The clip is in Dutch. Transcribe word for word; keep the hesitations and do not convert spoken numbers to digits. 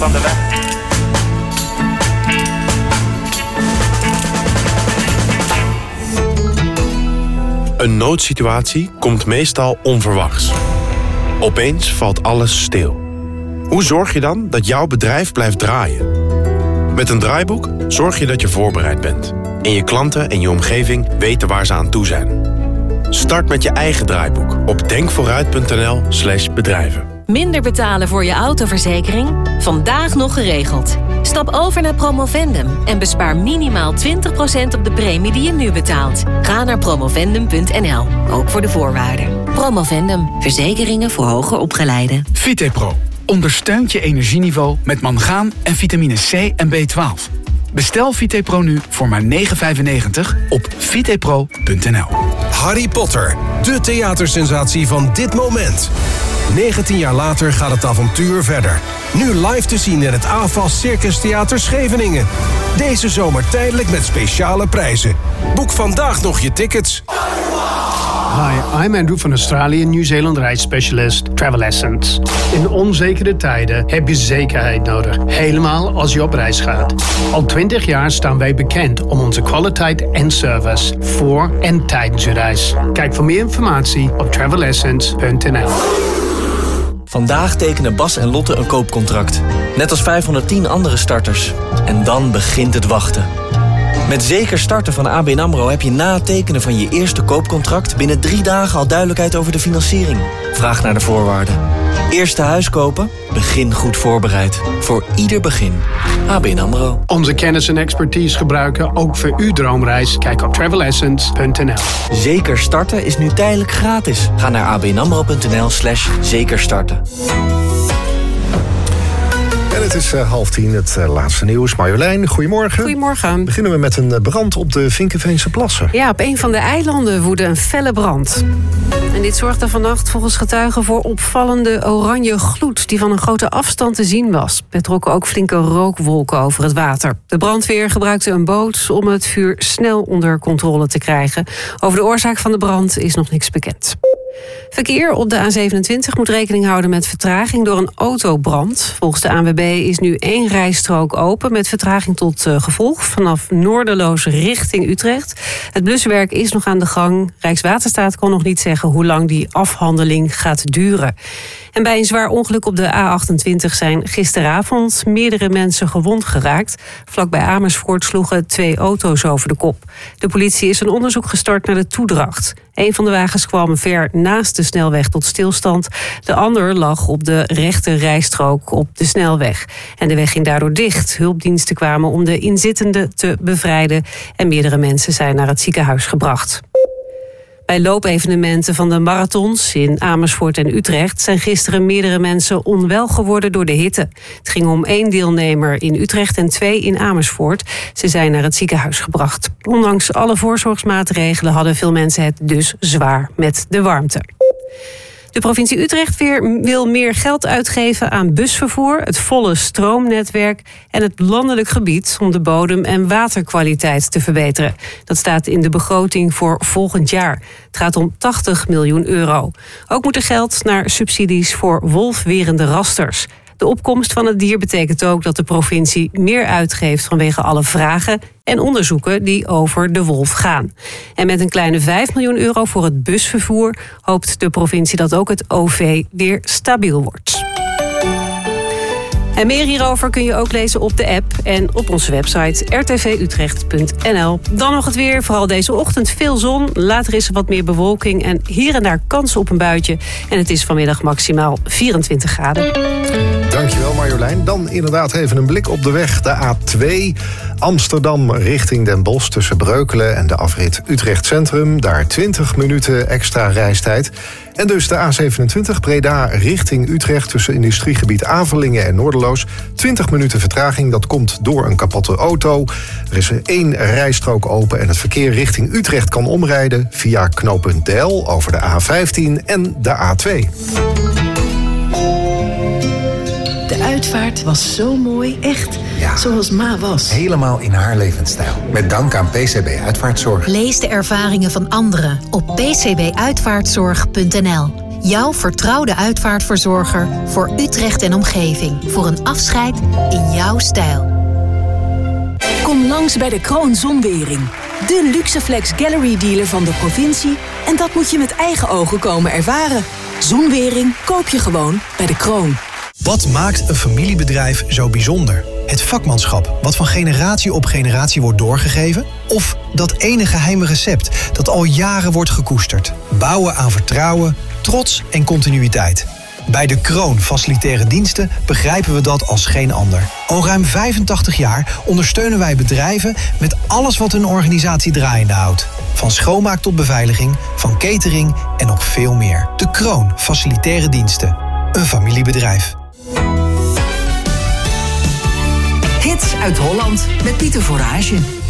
van de weg. Een noodsituatie komt meestal onverwachts. Opeens valt alles stil. Hoe zorg je dan dat jouw bedrijf blijft draaien? Met een draaiboek zorg je dat je voorbereid bent. En je klanten en je omgeving weten waar ze aan toe zijn. Start met je eigen draaiboek op denkvooruit.nl slash bedrijven. Minder betalen voor je autoverzekering? Vandaag nog geregeld. Stap over naar Promovendum en bespaar minimaal twintig procent op de premie die je nu betaalt. Ga naar promovendum punt n l, ook voor de voorwaarden. Promovendum, verzekeringen voor hoger opgeleiden. Vitepro ondersteunt je energieniveau met mangaan en vitamine C en B twaalf. Bestel Vitepro nu voor maar negen vijfennegentig op vitepro punt n l. Harry Potter, de theatersensatie van dit moment. negentien jaar later gaat het avontuur verder. Nu live te zien in het A F A S Circus Theater Scheveningen. Deze zomer tijdelijk met speciale prijzen. Boek vandaag nog je tickets. Hi, I'm Andrew van Australië, Nieuw-Zeeland reisspecialist Travel Essence. In onzekere tijden heb je zekerheid nodig, helemaal als je op reis gaat. Al twintig jaar staan wij bekend om onze kwaliteit en service voor en tijdens je reis. Kijk voor meer informatie op travel essence punt n l. Vandaag tekenen Bas en Lotte een koopcontract. Net als vijfhonderdtien andere starters. En dan begint het wachten. Met Zeker Starten van A B N AMRO heb je na het tekenen van je eerste koopcontract binnen drie dagen al duidelijkheid over de financiering. Vraag naar de voorwaarden. Eerste huis kopen? Begin goed voorbereid. Voor ieder begin. A B N AMRO. Onze kennis en expertise gebruiken ook voor uw droomreis. Kijk op travel essence punt n l. Zeker Starten is nu tijdelijk gratis. Ga naar abnamro punt n l slash zekerstarten. En het is uh, half tien, het uh, laatste nieuws. Marjolein, goedemorgen. Goedemorgen. Beginnen we met een brand op de Vinkenveense plassen. Ja, op een van de eilanden woedde een felle brand. En dit zorgde vannacht volgens getuigen voor opvallende oranje gloed die van een grote afstand te zien was. Er trokken ook flinke rookwolken over het water. De brandweer gebruikte een boot om het vuur snel onder controle te krijgen. Over de oorzaak van de brand is nog niks bekend. Verkeer op de A zevenentwintig moet rekening houden met vertraging door een autobrand. Volgens de A N W B is nu één rijstrook open met vertraging tot uh, gevolg vanaf Noorderloos richting Utrecht. Het bluswerk is nog aan de gang. Rijkswaterstaat kon nog niet zeggen hoe lang die afhandeling gaat duren. En bij een zwaar ongeluk op de A achtentwintig zijn gisteravond meerdere mensen gewond geraakt. Vlakbij Amersfoort sloegen twee auto's over de kop. De politie is een onderzoek gestart naar de toedracht. Een van de wagens kwam ver naast de snelweg tot stilstand. De ander lag op de rechte rijstrook op de snelweg. En de weg ging daardoor dicht. Hulpdiensten kwamen om de inzittenden te bevrijden. En meerdere mensen zijn naar het ziekenhuis gebracht. Bij loopevenementen van de marathons in Amersfoort en Utrecht zijn gisteren meerdere mensen onwel geworden door de hitte. Het ging om één deelnemer in Utrecht en twee in Amersfoort. Ze zijn naar het ziekenhuis gebracht. Ondanks alle voorzorgsmaatregelen hadden veel mensen het dus zwaar met de warmte. De provincie Utrecht weer wil meer geld uitgeven aan busvervoer, het volle stroomnetwerk en het landelijk gebied om de bodem- en waterkwaliteit te verbeteren. Dat staat in de begroting voor volgend jaar. Het gaat om tachtig miljoen euro. Ook moet er geld naar subsidies voor wolfwerende rasters. De opkomst van het dier betekent ook dat de provincie meer uitgeeft vanwege alle vragen en onderzoeken die over de wolf gaan. En met een kleine vijf miljoen euro voor het busvervoer hoopt de provincie dat ook het O V weer stabiel wordt. En meer hierover kun je ook lezen op de app en op onze website r t v utrecht punt n l. Dan nog het weer, vooral deze ochtend veel zon. Later is er wat meer bewolking en hier en daar kans op een buitje. En het is vanmiddag maximaal vierentwintig graden. Dankjewel Marjolein. Dan inderdaad even een blik op de weg. De A twee Amsterdam richting Den Bosch tussen Breukelen en de afrit Utrecht Centrum. Daar twintig minuten extra reistijd. En dus de A zevenentwintig Breda richting Utrecht tussen industriegebied Avelingen en Noorderloos. twintig minuten vertraging, dat komt door een kapotte auto. Er is één rijstrook open en het verkeer richting Utrecht kan omrijden via knooppunt Deil over de A vijftien en de A twee. De uitvaart was zo mooi, echt ja, zoals Ma was. Helemaal in haar levensstijl. Met dank aan P C B Uitvaartzorg. Lees de ervaringen van anderen op p c b uitvaartzorg punt n l. Jouw vertrouwde uitvaartverzorger voor Utrecht en omgeving. Voor een afscheid in jouw stijl. Kom langs bij de Kroon Zonwering. De Luxeflex Gallery dealer van de provincie. En dat moet je met eigen ogen komen ervaren. Zonwering koop je gewoon bij de Kroon. Wat maakt een familiebedrijf zo bijzonder? Het vakmanschap, wat van generatie op generatie wordt doorgegeven? Of dat ene geheime recept dat al jaren wordt gekoesterd? Bouwen aan vertrouwen, trots en continuïteit. Bij de Kroon Facilitaire Diensten begrijpen we dat als geen ander. Al ruim vijfentachtig jaar ondersteunen wij bedrijven met alles wat hun organisatie draaiende houdt. Van schoonmaak tot beveiliging, van catering en nog veel meer. De Kroon Facilitaire Diensten. Een familiebedrijf. Hits uit Holland met Pieter Voorage.